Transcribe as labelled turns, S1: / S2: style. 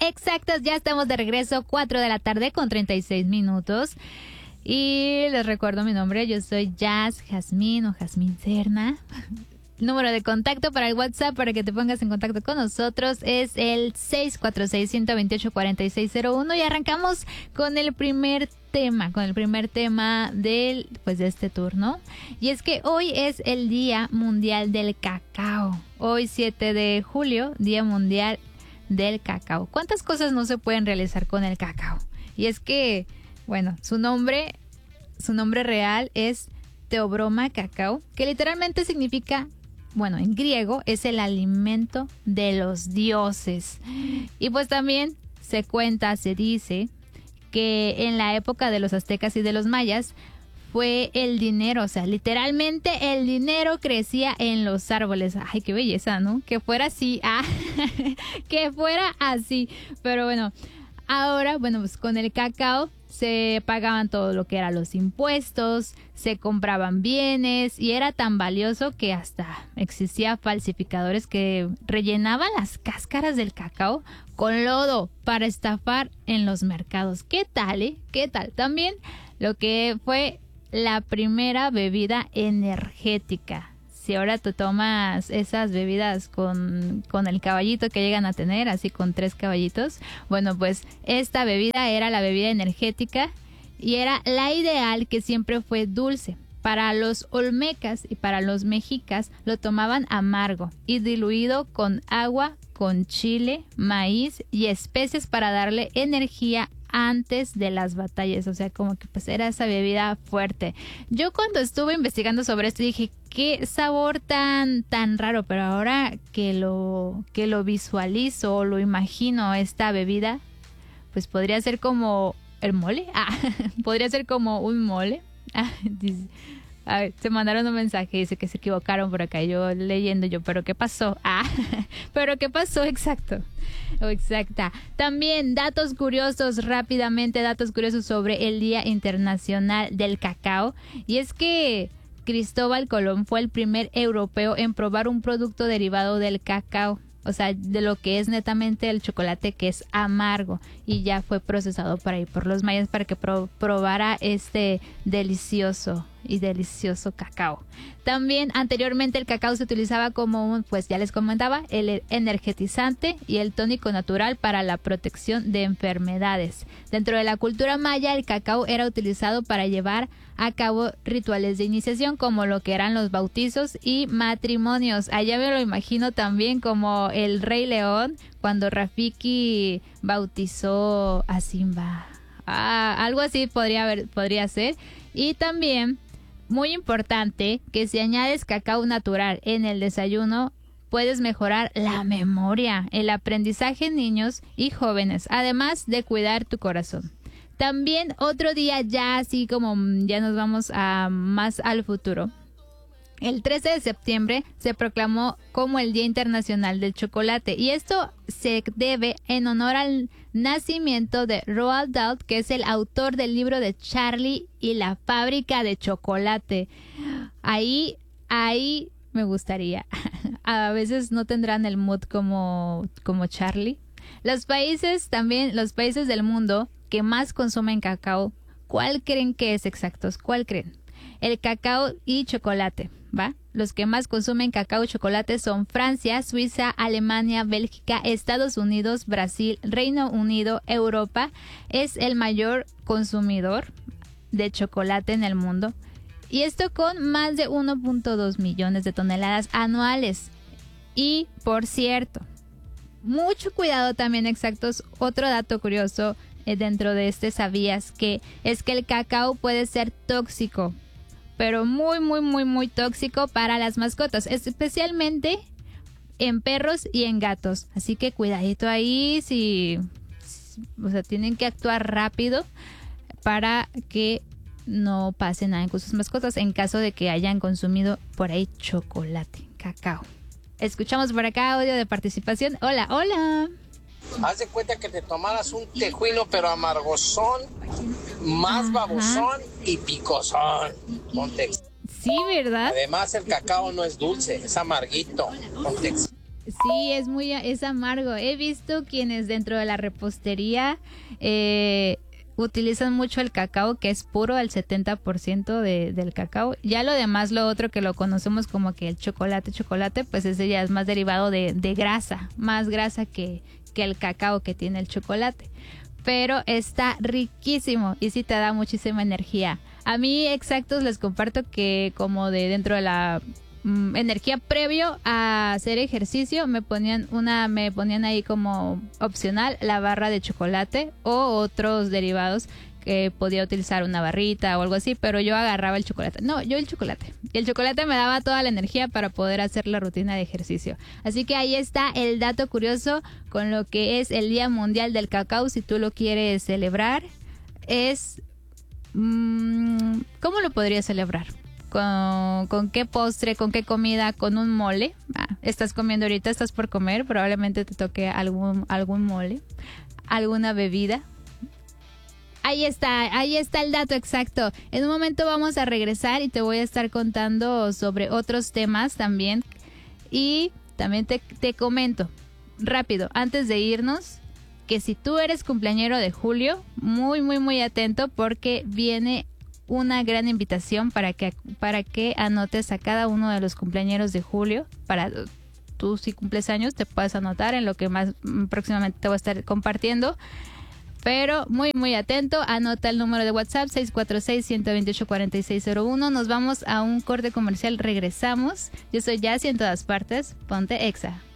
S1: exactas. Ya estamos de regreso, 4 de la tarde con 36 minutos. Y les recuerdo mi nombre, yo soy Jazz Jazmín o Jazmín Serna. Número de contacto para el WhatsApp para que te pongas en contacto con nosotros es el 646-128-4601 y arrancamos con el primer tema, de este turno. Y es que hoy es el Día Mundial del Cacao. Hoy 7 de julio, Día Mundial del Cacao. ¿Cuántas cosas no se pueden realizar con el cacao? Y es que, bueno, su nombre real es Theobroma cacao, que literalmente significa, bueno, en griego es el alimento de los dioses. Y pues también se dice que en la época de los aztecas y de los mayas fue el dinero, o sea, literalmente el dinero crecía en los árboles. Ay, qué belleza, ¿no? Que fuera así, que fuera así. Pero bueno, ahora, pues con el cacao se pagaban todo lo que eran los impuestos, se compraban bienes y era tan valioso que hasta existía falsificadores que rellenaban las cáscaras del cacao con lodo para estafar en los mercados. ¿Qué tal, ¿Qué tal? También lo que fue la primera bebida energética. Si ahora tú tomas esas bebidas con el caballito que llegan a tener, así con 3 caballitos, bueno, pues esta bebida era la bebida energética y era la ideal, que siempre fue dulce. Para los olmecas y para los mexicas lo tomaban amargo y diluido con agua, con chile, maíz y especies para darle energía antes de las batallas. O sea, como que pues era esa bebida fuerte. Yo cuando estuve investigando sobre esto dije, qué sabor tan raro, pero ahora que lo visualizo o lo imagino, esta bebida, pues podría ser como el mole. Podría ser como un mole. A ver, se mandaron un mensaje, dice que se equivocaron por acá, yo leyendo, pero ¿qué pasó? ¿Pero qué pasó? Exacta. También datos curiosos sobre el Día Internacional del Cacao. Y es que Cristóbal Colón fue el primer europeo en probar un producto derivado del cacao. O sea, de lo que es netamente el chocolate, que es amargo, y ya fue procesado por los mayas para que probara este delicioso cacao. También anteriormente el cacao se utilizaba como pues ya les comentaba, el energetizante y el tónico natural para la protección de enfermedades. Dentro de la cultura maya, el cacao era utilizado para llevar a cabo rituales de iniciación, como lo que eran los bautizos y matrimonios. Allá me lo imagino también como el Rey León cuando Rafiki bautizó a Simba. Algo así podría ser. Y también, muy importante, que si añades cacao natural en el desayuno, puedes mejorar la memoria, el aprendizaje en niños y jóvenes, además de cuidar tu corazón. También otro día, ya así como ya nos vamos más al futuro, el 13 de septiembre se proclamó como el Día Internacional del Chocolate, y esto se debe en honor al nacimiento de Roald Dahl, que es el autor del libro de Charlie y la fábrica de chocolate. Ahí me gustaría. A veces no tendrán el mood como Charlie. Los países del mundo que más consumen cacao, ¿cuál creen que es exactos? ¿Cuál creen? El cacao y chocolate, ¿va? Los que más consumen cacao y chocolate son Francia, Suiza, Alemania, Bélgica, Estados Unidos, Brasil, Reino Unido. Europa es el mayor consumidor de chocolate en el mundo, y esto con más de 1.2 millones de toneladas anuales. Y por cierto, mucho cuidado también, exactos, otro dato curioso dentro de ¿sabías que? Es que el cacao puede ser tóxico, pero muy, muy, muy, muy tóxico para las mascotas, especialmente en perros y en gatos. Así que cuidadito ahí, tienen que actuar rápido para que no pase nada con sus mascotas en caso de que hayan consumido por ahí chocolate, cacao. Escuchamos por acá audio de participación. Hola.
S2: Haz de cuenta que te tomaras un tejuino, pero amargosón, más babosón y picosón. Ponte.
S1: Sí, ¿verdad?
S2: Además, el cacao no es dulce, es amarguito. Ponte.
S1: Sí, es amargo. He visto quienes dentro de la repostería utilizan mucho el cacao, que es puro, al 70% del cacao. Ya lo demás, lo otro que lo conocemos como que el chocolate, pues ese ya es más derivado de grasa, más grasa que el cacao que tiene el chocolate. Pero está riquísimo y sí te da muchísima energía. A mí exactos les comparto que como de dentro de la energía previo a hacer ejercicio me ponían ahí como opcional la barra de chocolate o otros derivados que podía utilizar una barrita o algo así, pero yo agarraba el chocolate. No, yo el chocolate. Y el chocolate me daba toda la energía para poder hacer la rutina de ejercicio. Así que ahí está el dato curioso con lo que es el Día Mundial del Cacao. Si tú lo quieres celebrar, es... ¿cómo lo podrías celebrar? ¿Con qué postre, con qué comida? Con un mole. Estás comiendo ahorita, estás por comer, probablemente te toque algún mole, alguna bebida. Ahí está el dato exacto. En un momento vamos a regresar y te voy a estar contando sobre otros temas también. Y también te comento rápido, antes de irnos, que si tú eres cumpleañero de julio, muy, muy, muy atento porque viene una gran invitación para que anotes a cada uno de los cumpleañeros de julio. Para tú, si cumples años, te puedes anotar en lo que más próximamente te voy a estar compartiendo. Pero muy, muy atento. Anota el número de WhatsApp 646-128-4601. Nos vamos a un corte comercial. Regresamos. Yo soy Yassi en todas partes. Ponte Exa.